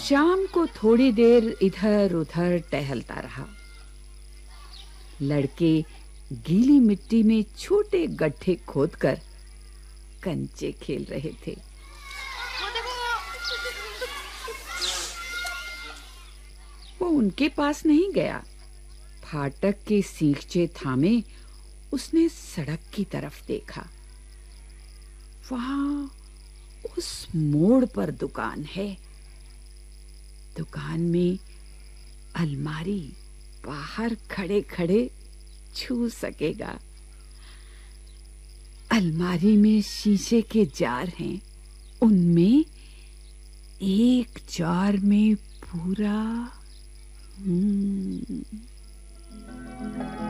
शाम को थोड़ी देर इधर-उधर टहलता रहा। लड़के गीली मिट्टी में छोटे गड्ढे खोदकर कंचे खेल रहे थे। वो उनके पास नहीं गया। फाटक के सींगचे थामे उसने सड़क की तरफ देखा। वहां उस मोड़ पर दुकान है। दुकान में अलमारी बाहर खड़े-खड़े छू सकेगा। अलमारी में शीशे के जार हैं। उनमें एक जार में पूरा